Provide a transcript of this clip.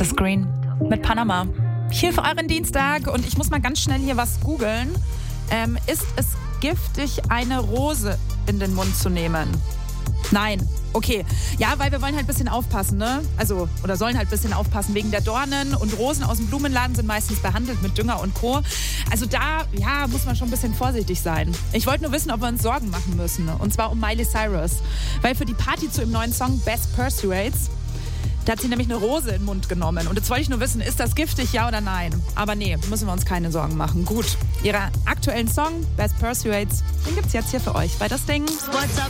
The Screen mit Panama. Hier für euren Dienstag und ich muss mal ganz schnell hier was googeln. Ist es giftig, eine Rose in den Mund zu nehmen? Nein. Okay. Ja, weil wir wollen halt ein bisschen aufpassen, ne? Also, oder sollen halt ein bisschen aufpassen wegen der Dornen und Rosen aus dem Blumenladen sind meistens behandelt mit Dünger und Co. Also da, ja, muss man schon ein bisschen vorsichtig sein. Ich wollte nur wissen, ob wir uns Sorgen machen müssen. Und zwar um Miley Cyrus. Weil für die Party zu ihrem neuen Song Best Persuades, da hat sie nämlich eine Rose in den Mund genommen. Und jetzt wollte ich nur wissen, ist das giftig, ja oder nein? Aber nee, müssen wir uns keine Sorgen machen. Gut, ihren aktuellen Song Best Persuades, den gibt's jetzt hier für euch bei Das Ding.